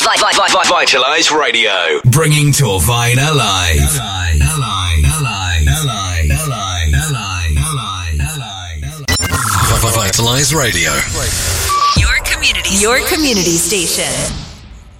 Vitalize Radio, bringing Torvine alive. Vitalize Radio, your community station.